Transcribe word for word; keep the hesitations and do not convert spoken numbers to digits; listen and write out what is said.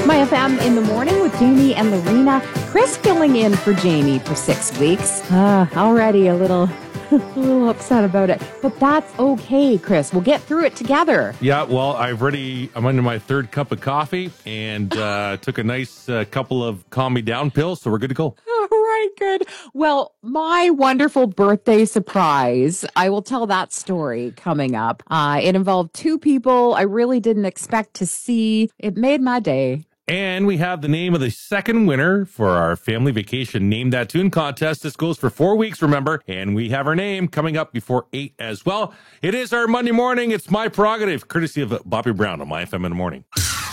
My F M in the morning with Jamie and Lorena. Chris filling in for Jamie for six weeks. Uh, already a little, a little upset about it, but that's okay, Chris. We'll get through it together. Yeah, well, I've already, I'm under my third cup of coffee and uh, took a nice uh, couple of calm me down pills, so we're good to go. All right, good. Well, my wonderful birthday surprise, I will tell that story coming up. Uh, it involved two people I really didn't expect to see. It made my day. And we have the name of the second winner for our family vacation Name That Tune contest. This goes for four weeks, remember, and we have our name coming up before eight as well. It is our Monday morning. It's my prerogative, courtesy of Bobby Brown on My F M in the morning.